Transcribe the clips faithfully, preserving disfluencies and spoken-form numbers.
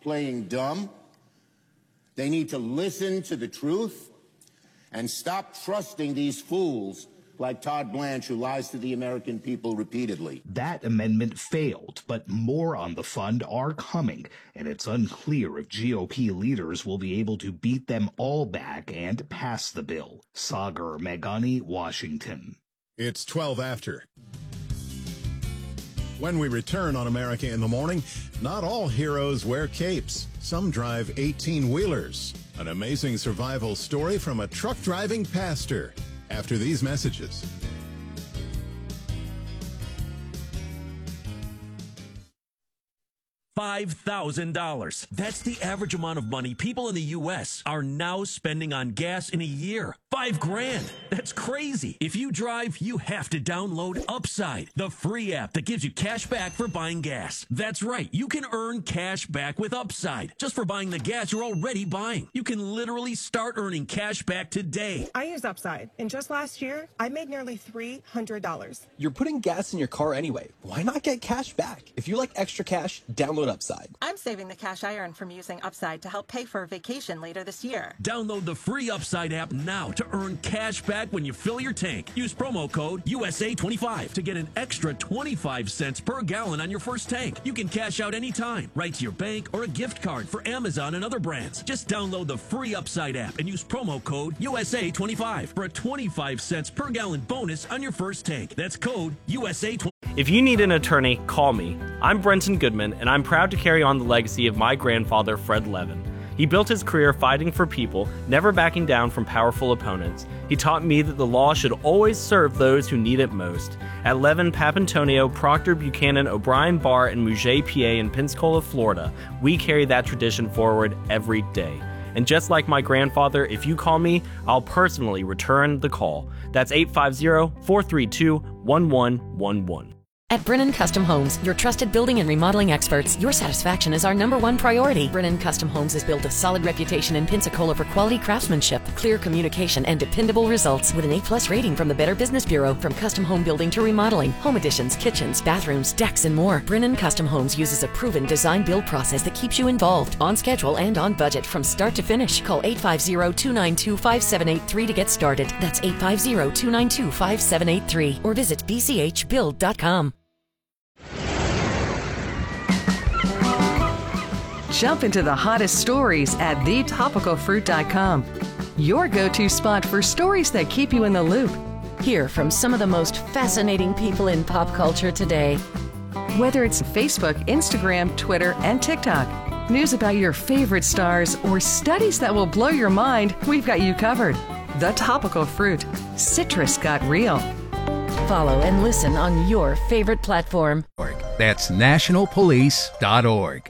playing dumb. They need to listen to the truth and stop trusting these fools like Todd Blanche, who lies to the American people repeatedly. That amendment failed, but more on the fund are coming, and it's unclear if G O P leaders will be able to beat them all back and pass the bill. Sagar Meghani, Washington. It's twelve after. When we return on America in the Morning, not all heroes wear capes. Some drive eighteen-wheelers. An amazing survival story from a truck-driving pastor. After these messages. five thousand dollars. That's the average amount of money people in the U S are now spending on gas in a year. Five grand. That's crazy. If you drive, you have to download Upside, the free app that gives you cash back for buying gas. That's right. You can earn cash back with Upside just for buying the gas you're already buying. You can literally start earning cash back today. I use Upside, and just last year, I made nearly three hundred dollars. You're putting gas in your car anyway. Why not get cash back? If you like extra cash, download Upside. I'm saving the cash I earn from using Upside to help pay for a vacation later this year. Download the free Upside app now to earn cash back when you fill your tank. Use promo code U S A twenty-five to get an extra twenty-five cents per gallon on your first tank. You can cash out anytime, right to your bank or a gift card for Amazon and other brands. Just download the free Upside app and use promo code U S A twenty-five for a twenty-five cents per gallon bonus on your first tank. That's code U S A twenty-five. If you need an attorney, call me. I'm Brenton Goodman, and I'm proud to carry on the legacy of my grandfather, Fred Levin. He built his career fighting for people, never backing down from powerful opponents. He taught me that the law should always serve those who need it most. At Levin, Papantonio, Proctor, Buchanan, O'Brien, Barr, and Mugay P A in Pensacola, Florida, we carry that tradition forward every day. And just like my grandfather, if you call me, I'll personally return the call. That's eight five zero, four three two, one one one one. At Brennan Custom Homes, your trusted building and remodeling experts, your satisfaction is our number one priority. Brennan Custom Homes has built a solid reputation in Pensacola for quality craftsmanship, clear communication, and dependable results with an A plus rating from the Better Business Bureau. From custom home building to remodeling, home additions, kitchens, bathrooms, decks, and more, Brennan Custom Homes uses a proven design-build process that keeps you involved, on schedule, and on budget from start to finish. Call eight five zero, two nine two, five seven eight three to get started. That's eight five zero, two nine two, five seven eight three or visit b c h build dot com. Jump into the hottest stories at the topical fruit dot com. Your go-to spot for stories that keep you in the loop. Hear from some of the most fascinating people in pop culture today. Whether it's Facebook, Instagram, Twitter, and TikTok, news about your favorite stars, or studies that will blow your mind, we've got you covered. The Topical Fruit. Citrus got real. Follow and listen on your favorite platform. That's national police dot org.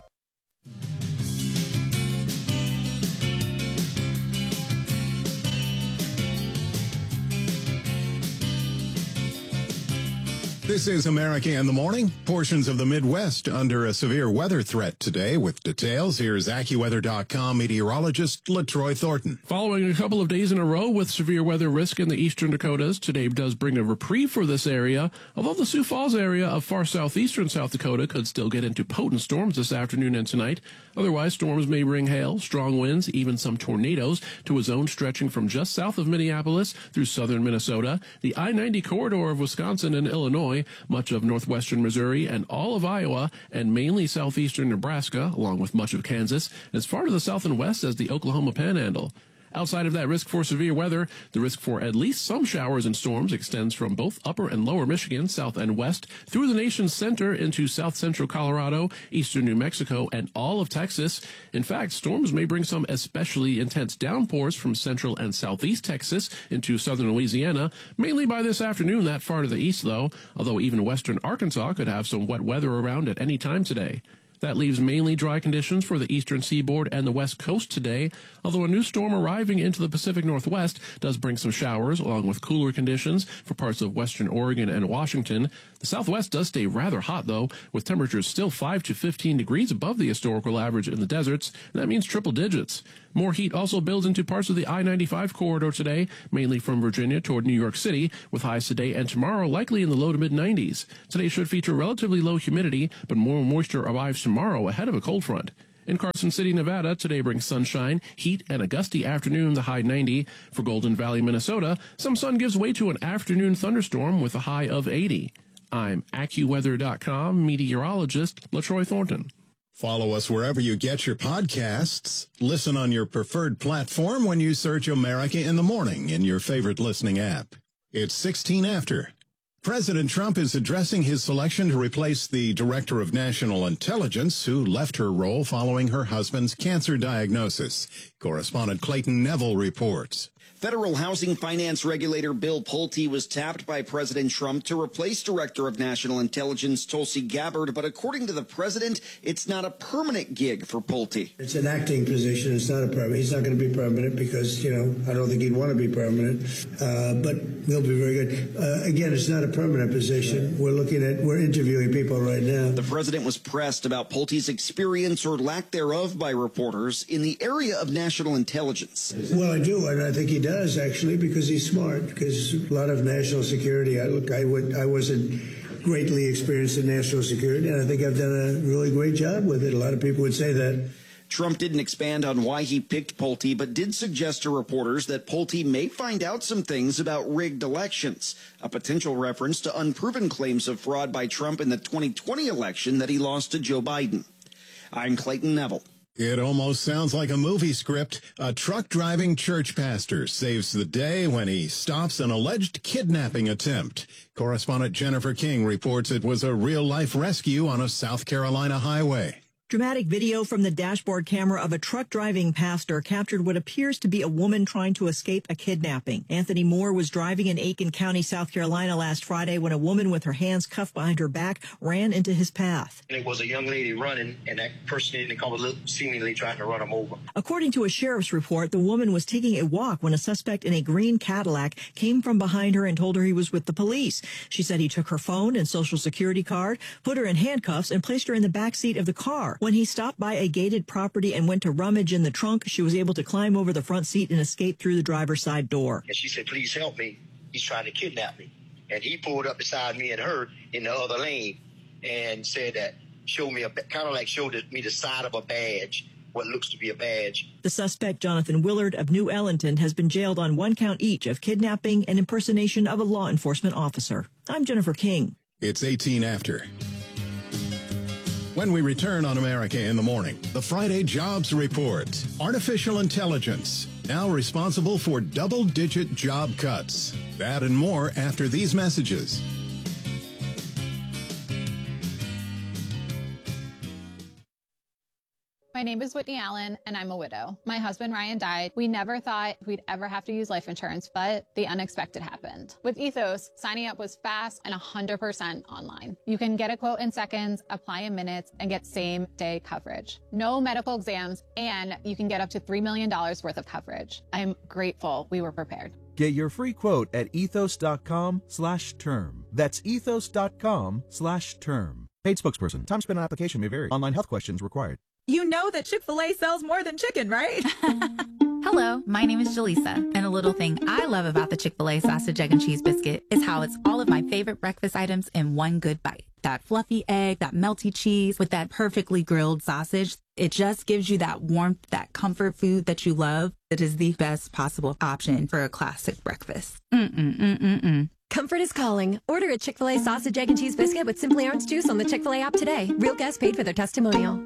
This is America in the Morning. Portions of the Midwest under a severe weather threat today. With details, here's AccuWeather dot com meteorologist LaTroy Thornton. Following a couple of days in a row with severe weather risk in the eastern Dakotas, today does bring a reprieve for this area, although the Sioux Falls area of far southeastern South Dakota could still get into potent storms this afternoon and tonight. Otherwise, storms may bring hail, strong winds, even some tornadoes to a zone stretching from just south of Minneapolis through southern Minnesota, the I ninety corridor of Wisconsin and Illinois, much of northwestern Missouri and all of Iowa, and mainly southeastern Nebraska, along with much of Kansas, as far to the south and west as the Oklahoma Panhandle. Outside of that risk for severe weather, the risk for at least some showers and storms extends from both upper and lower Michigan, south and west, through the nation's center into south central Colorado, eastern New Mexico, and all of Texas. In fact, storms may bring some especially intense downpours from central and southeast Texas into southern Louisiana, mainly by this afternoon that far to the east, though, although even western Arkansas could have some wet weather around at any time today. That leaves mainly dry conditions for the eastern seaboard and the west coast today, although a new storm arriving into the Pacific Northwest does bring some showers, along with cooler conditions for parts of western Oregon and Washington. The southwest does stay rather hot, though, with temperatures still five to fifteen degrees above the historical average in the deserts, and that means triple digits. More heat also builds into parts of the I ninety-five corridor today, mainly from Virginia toward New York City, with highs today and tomorrow likely in the low to mid nineties. Today should feature relatively low humidity, but more moisture arrives tomorrow ahead of a cold front. In Carson City, Nevada, today brings sunshine, heat, and a gusty afternoon, the high ninety. For Golden Valley, Minnesota, some sun gives way to an afternoon thunderstorm with a high of eighty. I'm AccuWeather dot com meteorologist LaTroy Thornton. Follow us wherever you get your podcasts. Listen on your preferred platform when you search America in the Morning in your favorite listening app. It's sixteen after. President Trump is addressing his selection to replace the Director of National Intelligence, who left her role following her husband's cancer diagnosis. Correspondent Clayton Neville reports. Federal housing finance regulator Bill Pulte was tapped by President Trump to replace Director of National Intelligence Tulsi Gabbard, but according to the president, it's not a permanent gig for Pulte. It's an acting position. It's not a permanent. He's not going to be permanent because, you know, I don't think he'd want to be permanent, uh, but he'll be very good. Uh, again, it's not a permanent position. We're looking at, we're interviewing people right now. The president was pressed about Pulte's experience or lack thereof by reporters in the area of national intelligence. Well, I do, and I think he does. Actually, because he's smart, because a lot of national security, I look, I would, I wasn't greatly experienced in national security, and I think I've done a really great job with it. A lot of people would say that. Trump didn't expand on why he picked Pulte, but did suggest to reporters that Pulte may find out some things about rigged elections, a potential reference to unproven claims of fraud by Trump in the twenty twenty election that he lost to Joe Biden. I'm Clayton Neville. It almost sounds like a movie script. A truck-driving church pastor saves the day when he stops an alleged kidnapping attempt. Correspondent Jennifer King reports it was a real-life rescue on a South Carolina highway. Dramatic video from the dashboard camera of a truck-driving pastor captured what appears to be a woman trying to escape a kidnapping. Anthony Moore was driving in Aiken County, South Carolina last Friday when a woman with her hands cuffed behind her back ran into his path. It was a young lady running, and that person in the car was seemingly trying to run them over. According to a sheriff's report, the woman was taking a walk when a suspect in a green Cadillac came from behind her and told her he was with the police. She said he took her phone and social security card, put her in handcuffs, and placed her in the back seat of the car. When he stopped by a gated property and went to rummage in the trunk, she was able to climb over the front seat and escape through the driver's side door. And she said, "Please help me. He's trying to kidnap me." And he pulled up beside me and her in the other lane and said that, showed me a, kind of like showed me the side of a badge, what looks to be a badge. The suspect, Jonathan Willard of New Ellington, has been jailed on one count each of kidnapping and impersonation of a law enforcement officer. I'm Jennifer King. It's eighteen after. When we return on America in the Morning, the Friday Jobs Report. Artificial intelligence, now responsible for double-digit job cuts. That and more after these messages. My name is Whitney Allen, and I'm a widow. My husband, Ryan, died. We never thought we'd ever have to use life insurance, but the unexpected happened. With Ethos, signing up was fast and one hundred percent online. You can get a quote in seconds, apply in minutes, and get same-day coverage. No medical exams, and you can get up to three million dollars worth of coverage. I'm grateful we were prepared. Get your free quote at ethos.com slash term. That's ethos.com slash term. Paid spokesperson. Time spent on application may vary. Online health questions required. You know that Chick-fil-A sells more than chicken, right? Hello, my name is Jaleesa, and a little thing I love about the Chick-fil-A sausage, egg, and cheese biscuit is how it's all of my favorite breakfast items in one good bite. That fluffy egg, that melty cheese with that perfectly grilled sausage. It just gives you that warmth, that comfort food that you love. It is the best possible option for a classic breakfast. Mm-mm-mm-mm-mm. Comfort is calling. Order a Chick-fil-A sausage, egg, and cheese biscuit with Simply Orange Juice on the Chick-fil-A app today. Real guests paid for their testimonial.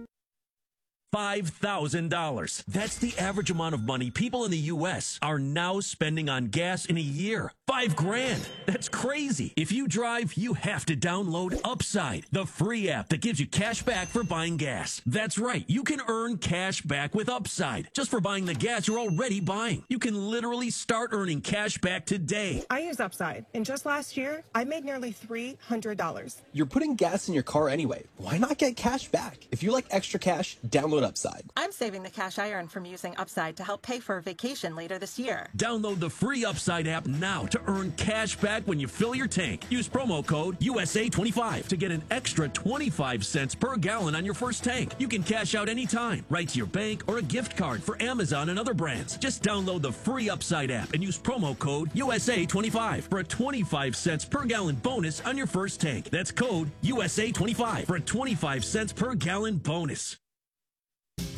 five thousand dollars. That's the average amount of money people in the U S are now spending on gas in a year. Five grand. That's crazy. If you drive, you have to download Upside, the free app that gives you cash back for buying gas. That's right. You can earn cash back with Upside just for buying the gas you're already buying. You can literally start earning cash back today. I use Upside, and just last year, I made nearly three hundred dollars. You're putting gas in your car anyway. Why not get cash back? If you like extra cash, download Upside. I'm saving the cash I earn from using Upside to help pay for a vacation later this year. Download the free Upside app now to earn cash back when you fill your tank. Use promo code U S A twenty-five to get an extra twenty-five cents per gallon on your first tank. You can cash out anytime, right to your bank or a gift card for Amazon and other brands. Just download the free Upside app and use promo code U S A twenty-five for a twenty-five cents per gallon bonus on your first tank. That's code U S A twenty-five for a twenty-five cents per gallon bonus.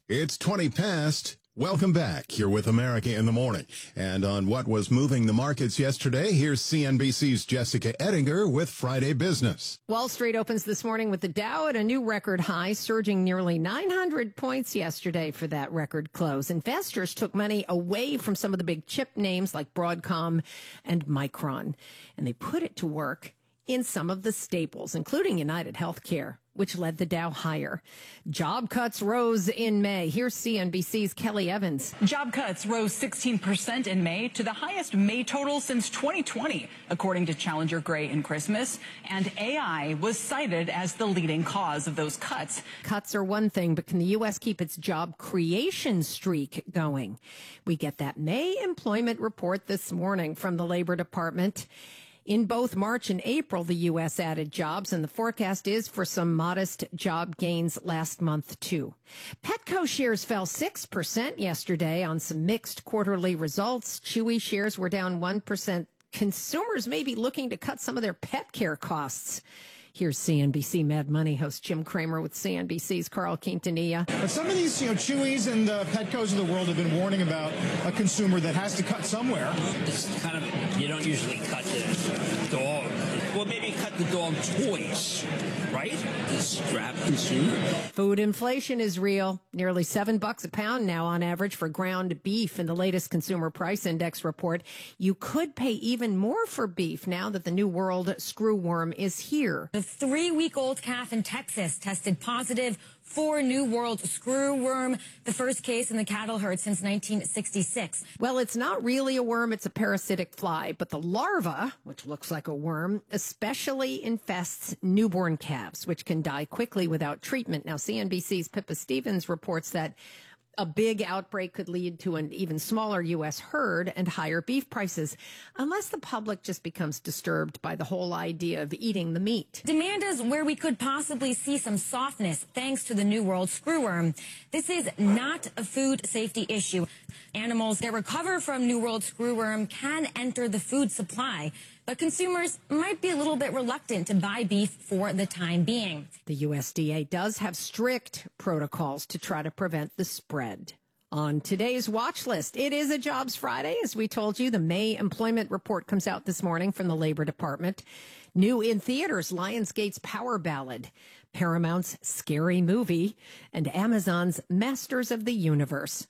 It's twenty past. Welcome back. You're with America in the Morning. And on what was moving the markets yesterday, here's C N B C's Jessica Ettinger with Friday Business. Wall Street opens this morning with the Dow at a new record high, surging nearly nine hundred points yesterday for that record close. Investors took money away from some of the big chip names like Broadcom and Micron, and they put it to work in some of the staples, including United Healthcare, which led the Dow higher. Job cuts rose in May. Here's C N B C's Kelly Evans. Job cuts rose sixteen percent in May to the highest May total since twenty twenty, according to Challenger Gray and Christmas. And A I was cited as the leading cause of those cuts. Cuts are one thing, but can the U S keep its job creation streak going? We get that May employment report this morning from the Labor Department. In both March and April, the U S added jobs, and the forecast is for some modest job gains last month, too. Petco shares fell six percent yesterday on some mixed quarterly results. Chewy shares were down one percent. Consumers may be looking to cut some of their pet care costs. Here's C N B C Mad Money host Jim Cramer with C N B C's Carl Quintanilla. But some of these, you know, Chewy's and the Petcos of the world have been warning about a consumer that has to cut somewhere. It's kind of, you don't usually cut the dog. Well, maybe cut the dog toys, right? The strapped consumer. Food inflation is real. Nearly seven bucks a pound now on average for ground beef in the latest Consumer Price Index report. You could pay even more for beef now that the New World screwworm is here. The three-week-old calf in Texas tested positive for New World screwworm, the first case in the cattle herd since nineteen sixty-six. Well, it's not really a worm, it's a parasitic fly, but the larva, which looks like a worm, especially infests newborn calves, which can die quickly without treatment. Now, C N B C's Pippa Stevens reports that a big outbreak could lead to an even smaller U S herd and higher beef prices, unless the public just becomes disturbed by the whole idea of eating the meat. Demand is where we could possibly see some softness thanks to the New World screwworm. This is not a food safety issue. Animals that recover from New World screwworm can enter the food supply, but consumers might be a little bit reluctant to buy beef for the time being. The U S D A does have strict protocols to try to prevent the spread. On today's watch list, it is a Jobs Friday. As we told you, the May employment report comes out this morning from the Labor Department. New in theaters, Lionsgate's Power Ballad, Paramount's Scary Movie, and Amazon's Masters of the Universe.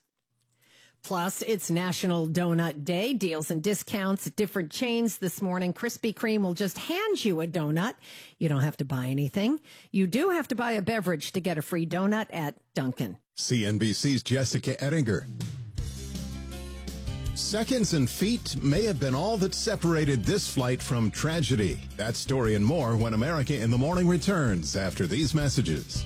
Plus, it's National Donut Day. Deals and discounts at different chains this morning. Krispy Kreme will just hand you a donut. You don't have to buy anything. You do have to buy a beverage to get a free donut at Dunkin'. C N B C's Jessica Ettinger. Seconds and feet may have been all that separated this flight from tragedy. That story and more when America in the Morning returns after these messages.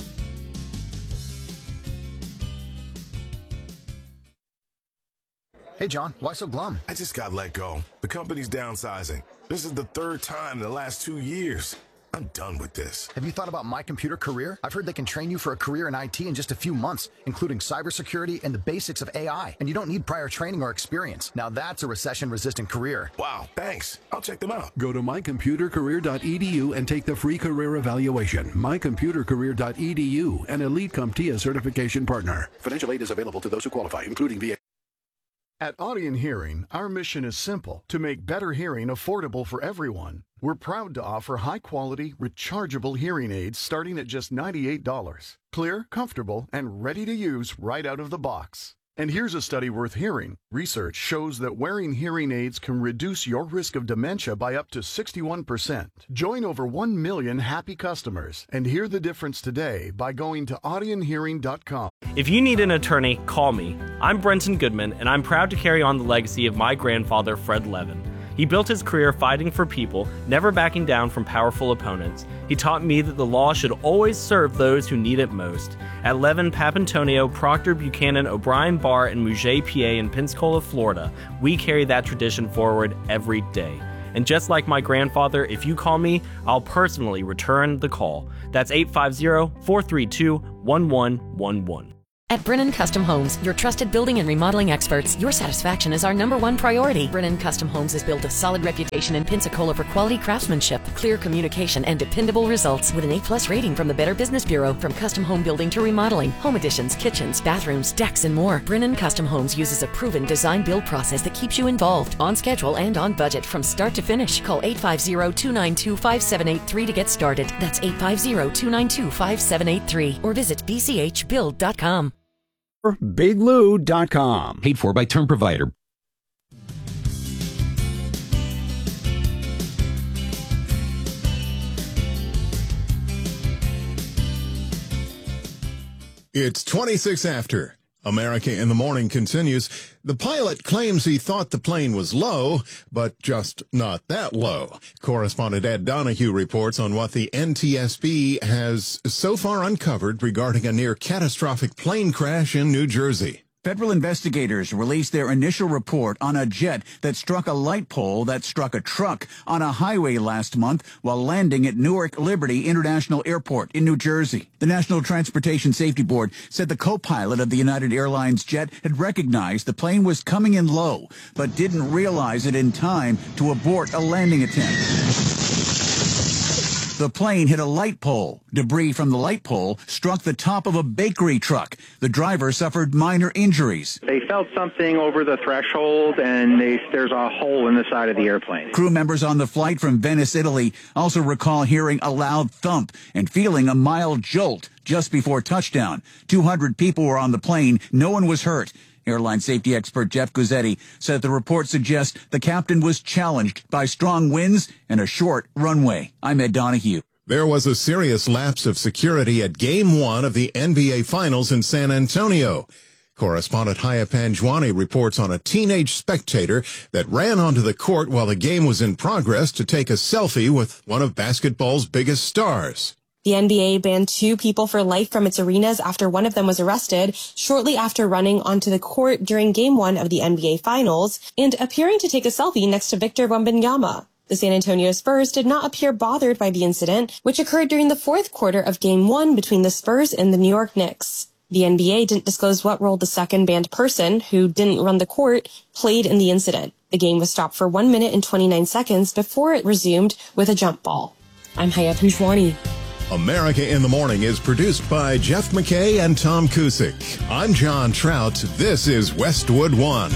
Hey, John, why so glum? I just got let go. The company's downsizing. This is the third time in the last two years. I'm done with this. Have you thought about My Computer Career? I've heard they can train you for a career in I T in just a few months, including cybersecurity and the basics of A I. And you don't need prior training or experience. Now that's a recession-resistant career. Wow, thanks. I'll check them out. Go to my computer career dot e d u and take the free career evaluation. my computer career dot e d u, an elite CompTIA certification partner. Financial aid is available to those who qualify, including V A. At Audion Hearing, our mission is simple: to make better hearing affordable for everyone. We're proud to offer high-quality, rechargeable hearing aids starting at just ninety-eight dollars. Clear, comfortable, and ready to use right out of the box. And here's a study worth hearing. Research shows that wearing hearing aids can reduce your risk of dementia by up to sixty-one percent. Join over one million happy customers and hear the difference today by going to audion hearing dot com. If you need an attorney, call me. I'm Brenton Goodman, and I'm proud to carry on the legacy of my grandfather, Fred Levin. He built his career fighting for people, never backing down from powerful opponents. He taught me that the law should always serve those who need it most. At Levin, Papantonio, Proctor, Buchanan, O'Brien, Barr, and Mugay P A in Pensacola, Florida, we carry that tradition forward every day. And just like my grandfather, if you call me, I'll personally return the call. That's eight five zero, four three two, one one one one. At Brennan Custom Homes, your trusted building and remodeling experts, your satisfaction is our number one priority. Brennan Custom Homes has built a solid reputation in Pensacola for quality craftsmanship, clear communication, and dependable results with an A plus rating from the Better Business Bureau. From custom home building to remodeling, home additions, kitchens, bathrooms, decks, and more, Brennan Custom Homes uses a proven design-build process that keeps you involved, on schedule, and on budget from start to finish. Call eight five zero, two nine two, five seven eight three to get started. That's eight five zero, two nine two, five seven eight three or visit b c h build dot com. big lou dot com. Paid for by Term Provider. It's twenty-six after. America in the Morning continues. The pilot claims he thought the plane was low, but just not that low. Correspondent Ed Donahue reports on what the N T S B has so far uncovered regarding a near-catastrophic plane crash in New Jersey. Federal investigators released their initial report on a jet that struck a light pole that struck a truck on a highway last month while landing at Newark Liberty International Airport in New Jersey. The National Transportation Safety Board said the co-pilot of the United Airlines jet had recognized the plane was coming in low, but didn't realize it in time to abort a landing attempt. The plane hit a light pole. Debris from the light pole struck the top of a bakery truck. The driver suffered minor injuries. They felt something over the threshold, and they, there's a hole in the side of the airplane. Crew members on the flight from Venice, Italy, also recall hearing a loud thump and feeling a mild jolt just before touchdown. two hundred people were on the plane. No one was hurt. Airline safety expert Jeff Guzzetti said the report suggests the captain was challenged by strong winds and a short runway. I'm Ed Donahue. There was a serious lapse of security at Game one of the N B A Finals in San Antonio. Correspondent Haya Panjwani reports on a teenage spectator that ran onto the court while the game was in progress to take a selfie with one of basketball's biggest stars. The N B A banned two people for life from its arenas after one of them was arrested shortly after running onto the court during Game one of the N B A Finals and appearing to take a selfie next to Victor Wembanyama. The San Antonio Spurs did not appear bothered by the incident, which occurred during the fourth quarter of Game one between the Spurs and the New York Knicks. The N B A didn't disclose what role the second banned person, who didn't run the court, played in the incident. The game was stopped for one minute and twenty-nine seconds before it resumed with a jump ball. I'm Haya Panjwani. America in the Morning is produced by Jeff McKay and Tom Cusick. I'm John Trout. This is Westwood One.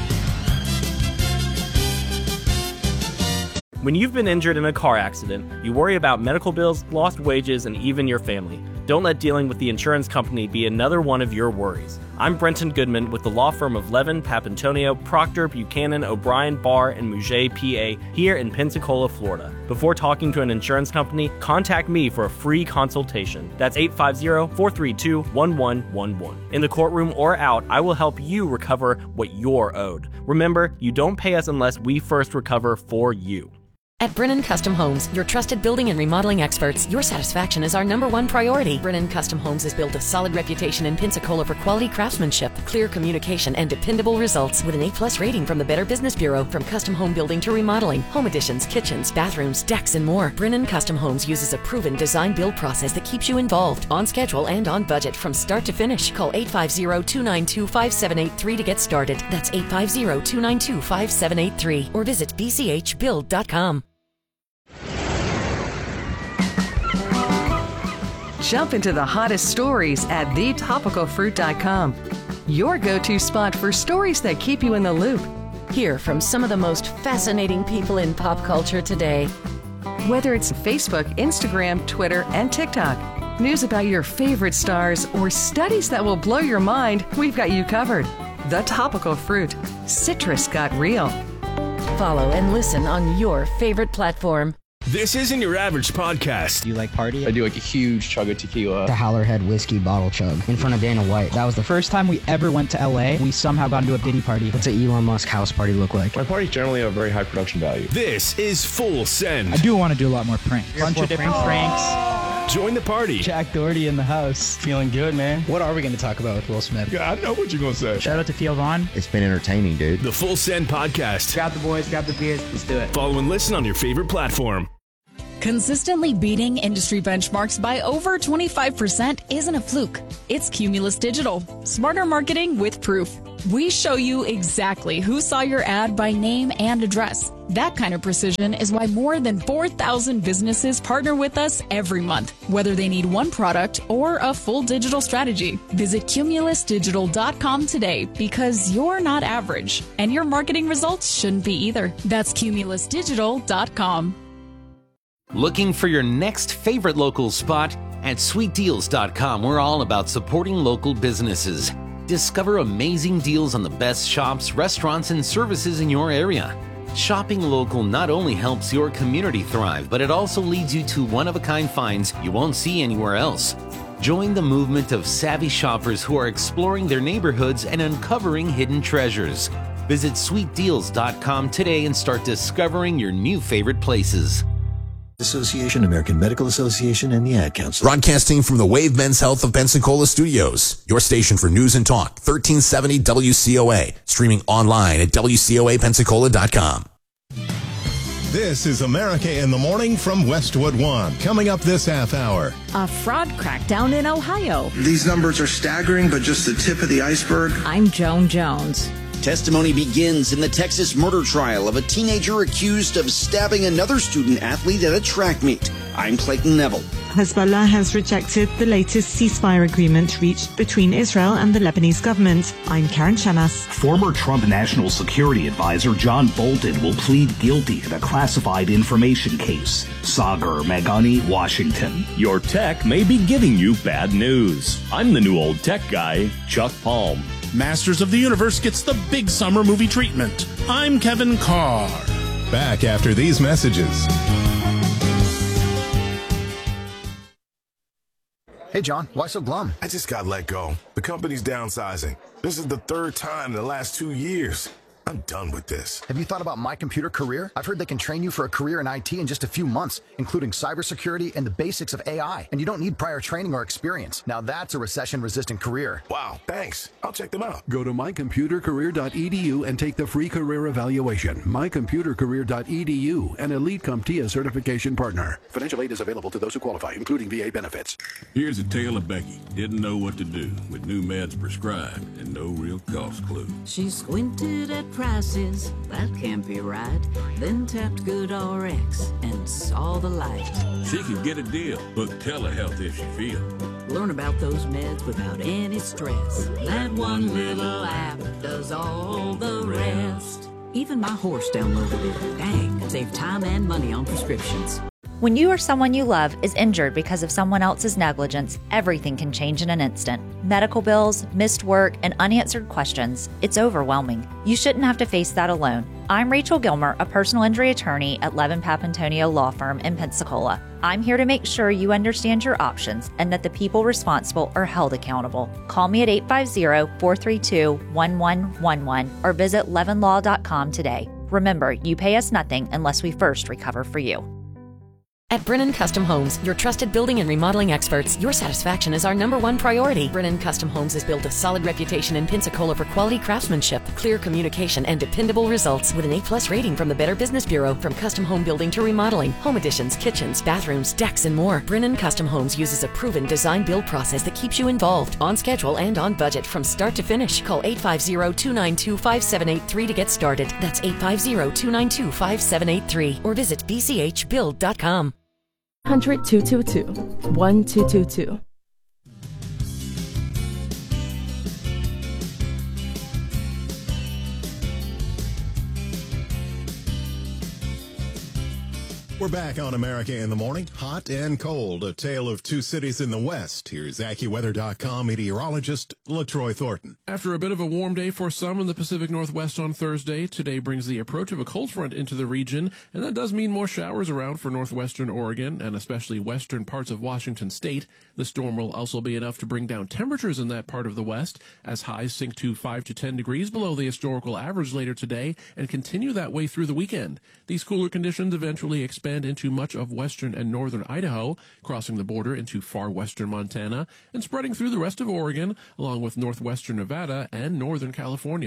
When you've been injured in a car accident, you worry about medical bills, lost wages, and even your family. Don't let dealing with the insurance company be another one of your worries. I'm Brenton Goodman with the law firm of Levin, Papantonio, Proctor, Buchanan, O'Brien, Barr, and Mouget, P A, here in Pensacola, Florida. Before talking to an insurance company, contact me for a free consultation. That's eight five zero, four three two, one one one one. In the courtroom or out, I will help you recover what you're owed. Remember, you don't pay us unless we first recover for you. At Brennan Custom Homes, your trusted building and remodeling experts, your satisfaction is our number one priority. Brennan Custom Homes has built a solid reputation in Pensacola for quality craftsmanship, clear communication, and dependable results with an A plus rating from the Better Business Bureau. From custom home building to remodeling, home additions, kitchens, bathrooms, decks, and more, Brennan Custom Homes uses a proven design-build process that keeps you involved, on schedule, and on budget from start to finish. Call eight five zero, two nine two, five seven eight three to get started. That's eight five zero, two nine two, five seven eight three or visit b c h build dot com. Jump into the hottest stories at the topical fruit dot com. Your go-to spot for stories that keep you in the loop. Hear from some of the most fascinating people in pop culture today. Whether it's Facebook, Instagram, Twitter, and TikTok, news about your favorite stars, or studies that will blow your mind, we've got you covered. The Topical Fruit. Citrus got real. Follow and listen on your favorite platform. This isn't your average podcast. Do you like party? I do like a huge chug of tequila. The Howlerhead whiskey bottle chug in front of Dana White. That was the first time we ever went to L A. We somehow got into a Diddy party. What's an Elon Musk house party look like? My parties generally have very high production value. This is Full Send. I do want to do a lot more pranks. A bunch of different pranks. pranks. Join the party. Jack Doherty in the house. Feeling good, man. What are we going to talk about with Will Smith? Yeah, I know what you're going to say. Shout out to Theo Vaughn. It's been entertaining, dude. The Full Send podcast. Grab the boys, grab the beers. Let's do it. Follow and listen on your favorite platform. Consistently beating industry benchmarks by over twenty-five percent isn't a fluke. It's Cumulus Digital. Smarter marketing with proof. We show you exactly who saw your ad by name and address. That kind of precision is why more than four thousand businesses partner with us every month, whether they need one product or a full digital strategy. Visit cumulus digital dot com today because you're not average, and your marketing results shouldn't be either. That's cumulus digital dot com. Looking for your next favorite local spot? At sweet deals dot com, we're all about supporting local businesses. Discover amazing deals on the best shops, restaurants, and services in your area. Shopping local not only helps your community thrive, but it also leads you to one-of-a-kind finds you won't see anywhere else. Join the movement of savvy shoppers who are exploring their neighborhoods and uncovering hidden treasures. Visit sweet deals dot com today and start discovering your new favorite places. Association, American Medical Association, and the Ad Council. Broadcasting from the Wave Men's Health of Pensacola studios, your station for news and talk, thirteen seventy W C O A, streaming online at W C O A Pensacola dot com. This is America in the Morning from Westwood One. Coming up this half hour. A fraud crackdown in Ohio. These numbers are staggering, but just the tip of the iceberg. I'm Joan Jones. Testimony begins in the Texas murder trial of a teenager accused of stabbing another student athlete at a track meet. I'm Clayton Neville. Hezbollah has rejected the latest ceasefire agreement reached between Israel and the Lebanese government. I'm Karen Chanas. Former Trump National Security Advisor John Bolton will plead guilty in a classified information case. Sagar Meghani, Washington. Your tech may be giving you bad news. I'm the new old tech guy, Chuck Palm. Masters of the Universe gets the big summer movie treatment. I'm Kevin Carr. Back after these messages. Hey, John, why so glum? I just got let go. The company's downsizing. This is the third time in the last two years. I'm done with this. Have you thought about My Computer Career? I've heard they can train you for a career in I T in just a few months, including cybersecurity and the basics of A I. And you don't need prior training or experience. Now that's a recession-resistant career. Wow, thanks. I'll check them out. Go to my computer career dot e d u and take the free career evaluation. my computer career dot e d u, an Elite CompTIA certification partner. Financial aid is available to those who qualify, including V A benefits. Here's a tale of Becky. Didn't know what to do with new meds prescribed and no real cost clue. She squinted at prices, that can't be right. Then tapped GoodRx and saw the light. She could get a deal. Book telehealth if she feels. Learn about those meds without any stress. That one little app does all the rest. Even my horse downloaded it. Dang, save time and money on prescriptions. When you or someone you love is injured because of someone else's negligence, everything can change in an instant. Medical bills, missed work, and unanswered questions. It's overwhelming. You shouldn't have to face that alone. I'm Rachel Gilmer, a personal injury attorney at Levin Papantonio Law Firm in Pensacola. I'm here to make sure you understand your options and that the people responsible are held accountable. Call me at eight five zero, four three two, one one one one or visit levin law dot com today. Remember, you pay us nothing unless we first recover for you. At Brennan Custom Homes, your trusted building and remodeling experts, your satisfaction is our number one priority. Brennan Custom Homes has built a solid reputation in Pensacola for quality craftsmanship, clear communication, and dependable results with an A plus rating from the Better Business Bureau. From custom home building to remodeling, home additions, kitchens, bathrooms, decks, and more, Brennan Custom Homes uses a proven design-build process that keeps you involved, on schedule, and on budget from start to finish. Call eight five zero, two nine two, five seven eight three to get started. That's eight five zero, two nine two, five seven eight three or visit b c h build dot com. one hundred, two two two, one two two two. We're back on America in the Morning. Hot and cold, a tale of two cities in the West. Here's AccuWeather dot com meteorologist LaTroy Thornton. After a bit of a warm day for some in the Pacific Northwest on Thursday, today brings the approach of a cold front into the region, and that does mean more showers around for northwestern Oregon and especially western parts of Washington state. The storm will also be enough to bring down temperatures in that part of the West as highs sink to five to ten degrees below the historical average later today and continue that way through the weekend. These cooler conditions eventually expand into much of western and northern Idaho, crossing the border into far western Montana, and spreading through the rest of Oregon, along with northwestern Nevada and northern California.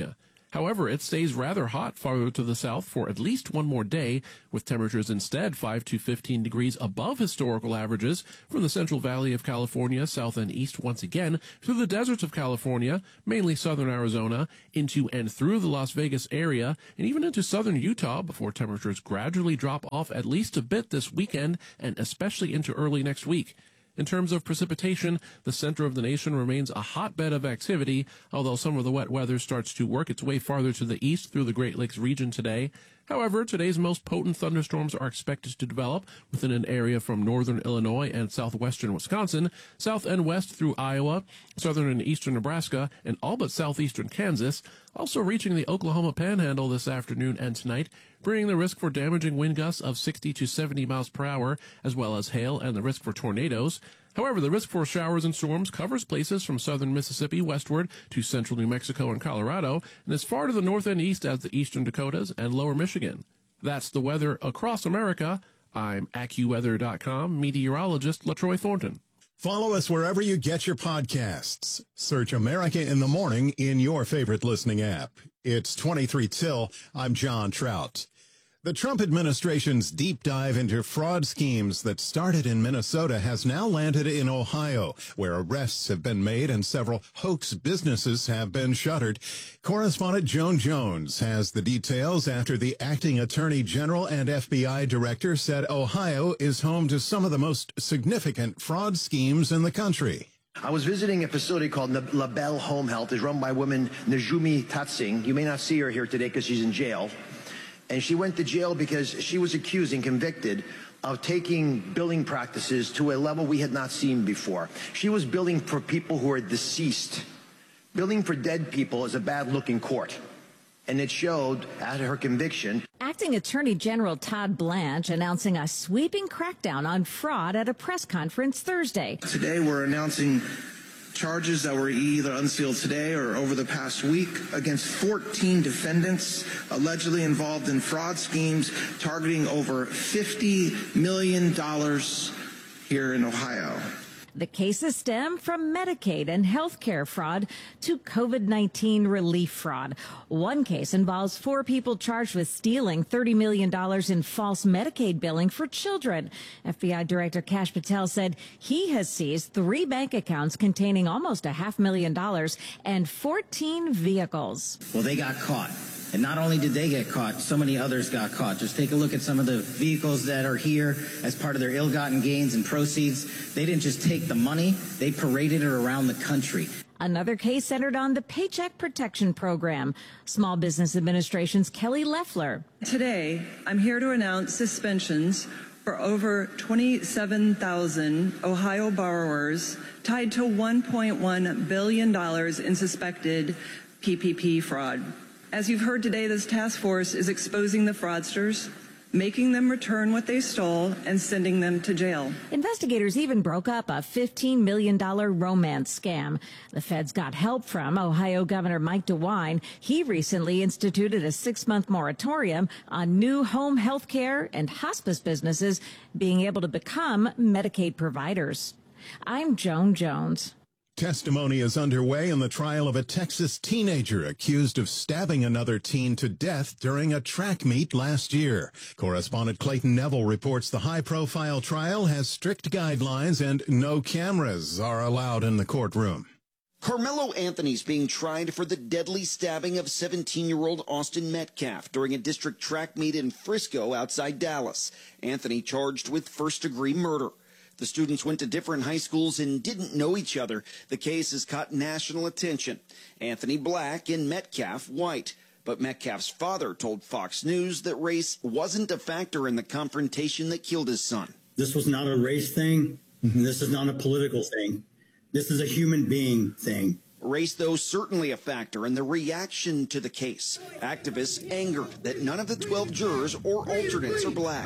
However, it stays rather hot farther to the south for at least one more day, with temperatures instead five to fifteen degrees above historical averages from the Central Valley of California, south and east once again, through the deserts of California, mainly southern Arizona, into and through the Las Vegas area, and even into southern Utah before temperatures gradually drop off at least a bit this weekend and especially into early next week. In terms of precipitation, the center of the nation remains a hotbed of activity, although some of the wet weather starts to work its way farther to the east through the Great Lakes region today. However, today's most potent thunderstorms are expected to develop within an area from northern Illinois and southwestern Wisconsin, south and west through Iowa, southern and eastern Nebraska, and all but southeastern Kansas, also reaching the Oklahoma Panhandle this afternoon and tonight, bringing the risk for damaging wind gusts of sixty to seventy miles per hour, as well as hail and the risk for tornadoes. However, the risk for showers and storms covers places from southern Mississippi westward to central New Mexico and Colorado, and as far to the north and east as the eastern Dakotas and lower Michigan. That's the weather across America. I'm AccuWeather dot com meteorologist LaTroy Thornton. Follow us wherever you get your podcasts. Search America in the Morning in your favorite listening app. It's twenty-three till. I'm John Trout. The Trump administration's deep dive into fraud schemes that started in Minnesota has now landed in Ohio, where arrests have been made and several hoax businesses have been shuttered. Correspondent Joan Jones has the details after the acting attorney general and F B I director said Ohio is home to some of the most significant fraud schemes in the country. I was visiting a facility called La Belle Home Health. It's run by woman Najumi Tatsing. You may not see her here today because she's in jail. And she went to jail because she was accused and convicted of taking billing practices to a level we had not seen before. She was billing for people who are deceased. Billing for dead people is a bad look in court. And it showed at her conviction. Acting Attorney General Todd Blanche announcing a sweeping crackdown on fraud at a press conference Thursday. Today we're announcing charges that were either unsealed today or over the past week against fourteen defendants allegedly involved in fraud schemes targeting over fifty million dollars here in Ohio. The cases stem from Medicaid and health care fraud to COVID nineteen relief fraud. One case involves four people charged with stealing thirty million dollars in false Medicaid billing for children. F B I Director Kash Patel said he has seized three bank accounts containing almost a half million dollars and fourteen vehicles. Well, they got caught. And not only did they get caught, so many others got caught. Just take a look at some of the vehicles that are here as part of their ill-gotten gains and proceeds. They didn't just take the money, they paraded it around the country. Another case centered on the Paycheck Protection Program. Small Business Administration's Kelly Loeffler. Today, I'm here to announce suspensions for over twenty-seven thousand Ohio borrowers tied to one point one billion dollars in suspected P P P fraud. As you've heard today, this task force is exposing the fraudsters, making them return what they stole, and sending them to jail. Investigators even broke up a fifteen million dollars romance scam. The feds got help from Ohio Governor Mike DeWine. He recently instituted a six-month moratorium on new home health care and hospice businesses being able to become Medicaid providers. I'm Joan Jones. Testimony is underway in the trial of a Texas teenager accused of stabbing another teen to death during a track meet last year. Correspondent Clayton Neville reports the high-profile trial has strict guidelines and no cameras are allowed in the courtroom. Carmelo Anthony's being tried for the deadly stabbing of seventeen-year-old Austin Metcalf during a district track meet in Frisco outside Dallas. Anthony charged with first-degree murder. The students went to different high schools and didn't know each other. The case has caught national attention. Anthony black and Metcalf white. But Metcalf's father told Fox News that race wasn't a factor in the confrontation that killed his son. This was not a race thing. And this is not a political thing. This is a human being thing. Race, though, certainly a factor in the reaction to the case. Activists angered that none of the twelve jurors or alternates are black.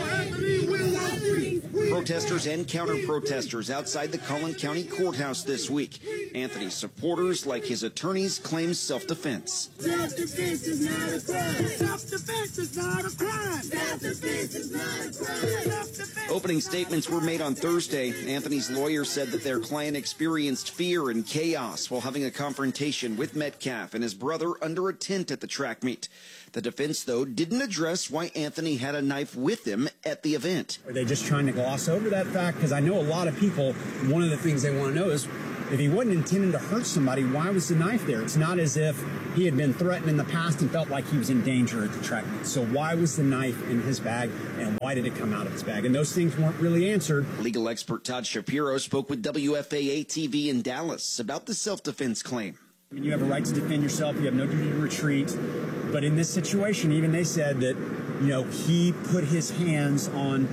Protesters and counter-protesters outside the Collin County Courthouse this week. Anthony's supporters, like his attorneys, claim self-defense. Self-defense is not a crime. Self-defense is not a crime. Self-defense is not a crime. Opening statements were made on Thursday. Anthony's lawyer said that their client experienced fear and chaos while while having a confrontation with Metcalf and his brother under a tent at the track meet. The defense, though, didn't address why Anthony had a knife with him at the event. Are they just trying to gloss over that fact? Because I know a lot of people, one of the things they want to know is, if he wasn't intending to hurt somebody, why was the knife there? It's not as if he had been threatened in the past and felt like he was in danger at the track meet. So why was the knife in his bag, and why did it come out of his bag? And those things weren't really answered. Legal expert Todd Shapiro spoke with W F A A T V in Dallas about the self-defense claim. I mean, you have a right to defend yourself. You have no duty to retreat. But in this situation, even they said that, you know, he put his hands on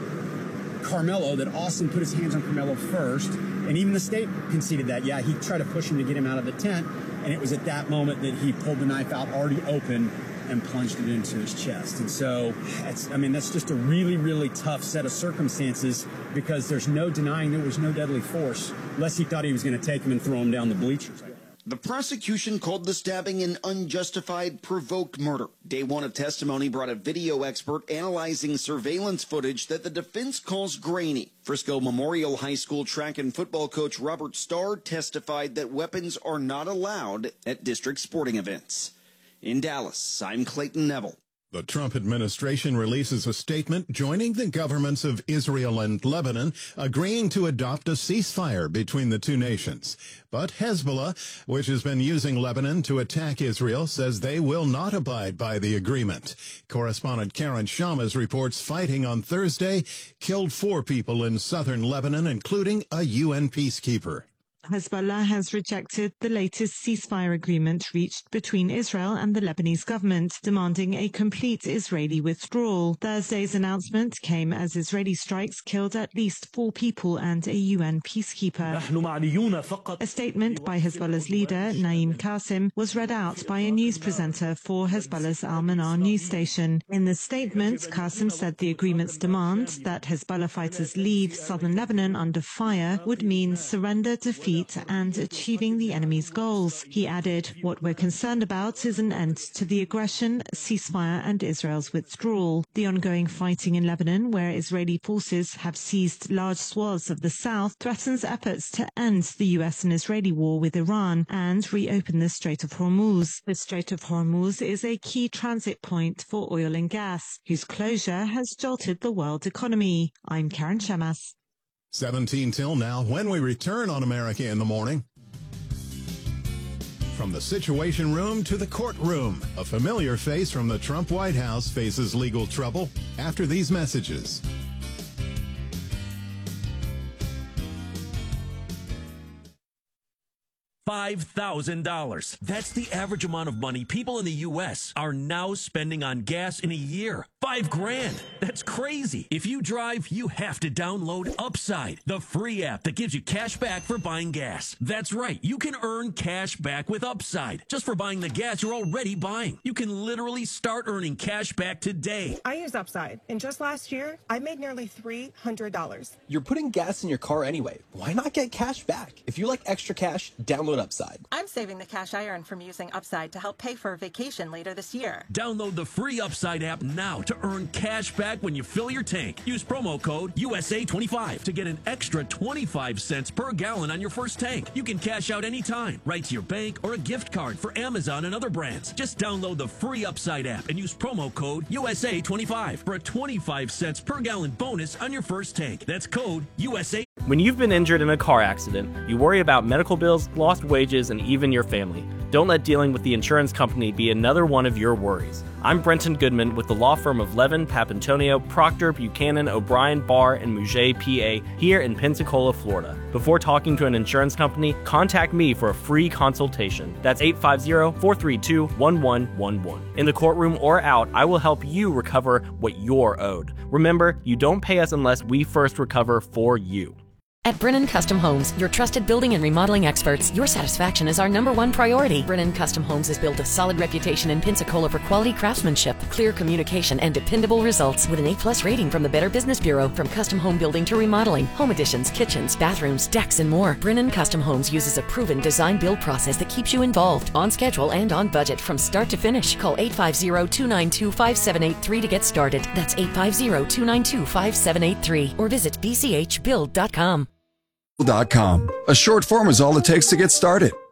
Carmelo, that Austin put his hands on Carmelo first. And even the state conceded that. Yeah, he tried to push him to get him out of the tent. And it was at that moment that he pulled the knife out already open and plunged it into his chest. And so, that's, I mean, that's just a really, really tough set of circumstances, because there's no denying there was no deadly force, unless he thought he was going to take him and throw him down the bleachers. The prosecution called the stabbing an unjustified, provoked murder. Day one of testimony brought a video expert analyzing surveillance footage that the defense calls grainy. Frisco Memorial High School track and football coach Robert Starr testified that weapons are not allowed at district sporting events. In Dallas, I'm Clayton Neville. The Trump administration releases a statement joining the governments of Israel and Lebanon, agreeing to adopt a ceasefire between the two nations. But Hezbollah, which has been using Lebanon to attack Israel, says they will not abide by the agreement. Correspondent Karen Shamas reports fighting on Thursday killed four people in southern Lebanon, including a U N peacekeeper. Hezbollah has rejected the latest ceasefire agreement reached between Israel and the Lebanese government, demanding a complete Israeli withdrawal. Thursday's announcement came as Israeli strikes killed at least four people and a U N peacekeeper. A statement by Hezbollah's leader, Naim Qasim, was read out by a news presenter for Hezbollah's Al-Manar news station. In the statement, Qasim said the agreement's demand that Hezbollah fighters leave southern Lebanon under fire would mean surrender, defeat, and achieving the enemy's goals. He added, "What we're concerned about is an end to the aggression, ceasefire, and Israel's withdrawal." The ongoing fighting in Lebanon, where Israeli forces have seized large swaths of the south, threatens efforts to end the U S and Israeli war with Iran and reopen the Strait of Hormuz. The Strait of Hormuz is a key transit point for oil and gas, whose closure has jolted the world economy. I'm Karen Shamas. seventeen till now, when we return on America in the Morning. From the Situation Room to the courtroom, a familiar face from the Trump White House faces legal trouble after these messages. five thousand dollars. That's the average amount of money people in the U S are now spending on gas in a year. Five grand. That's crazy. If you drive, you have to download Upside, the free app that gives you cash back for buying gas. That's right. You can earn cash back with Upside just for buying the gas you're already buying. You can literally start earning cash back today. I use Upside, and just last year, I made nearly three hundred dollars. You're putting gas in your car anyway. Why not get cash back? If you like extra cash, download Upside. I'm saving the cash I earn from using Upside to help pay for a vacation later this year. Download the free Upside app now to earn cash back when you fill your tank. Use promo code U S A twenty-five to get an extra twenty-five cents per gallon on your first tank. You can cash out anytime, right to your bank or a gift card for Amazon and other brands. Just download the free Upside app and use promo code U S A twenty-five for a twenty-five cents per gallon bonus on your first tank. That's code U S A. When you've been injured in a car accident, you worry about medical bills, lost wages, and even your family. Don't let dealing with the insurance company be another one of your worries. I'm Brenton Goodman with the law firm of Levin, Papantonio, Proctor, Buchanan, O'Brien, Barr, and Mouget, P A, here in Pensacola, Florida. Before talking to an insurance company, contact me for a free consultation. That's eight five zero, four three two, one one one one. In the courtroom or out, I will help you recover what you're owed. Remember, you don't pay us unless we first recover for you. At Brennan Custom Homes, your trusted building and remodeling experts, your satisfaction is our number one priority. Brennan Custom Homes has built a solid reputation in Pensacola for quality craftsmanship, clear communication, and dependable results with an A plus rating from the Better Business Bureau. From custom home building to remodeling, home additions, kitchens, bathrooms, decks, and more, Brennan Custom Homes uses a proven design-build process that keeps you involved, on schedule, and on budget from start to finish. Call eight five zero, two nine two, five seven eight three to get started. That's eight five zero, two nine two, five seven eight three or visit b c h build dot com. .com. A short form is all it takes to get started.